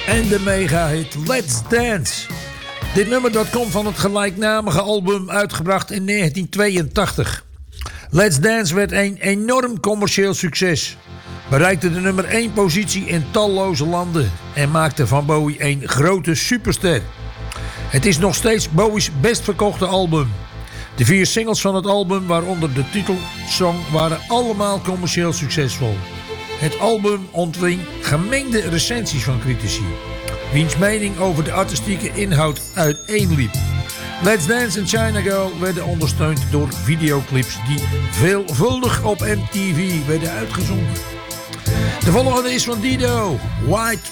En de mega-hit Let's Dance. Dit nummer dat komt van het gelijknamige album uitgebracht in 1982. Let's Dance werd een enorm commercieel succes. Bereikte de nummer 1 positie in talloze landen en maakte van Bowie een grote superster. Het is nog steeds Bowie's best verkochte album. De 4 singles van het album, waaronder de titelsong, waren allemaal commercieel succesvol. Het album ontving gemengde recensies van critici, wiens mening over de artistieke inhoud uiteenliep. Let's Dance en China Girl werden ondersteund door videoclips die veelvuldig op MTV werden uitgezonden. De volgende is van Dido, White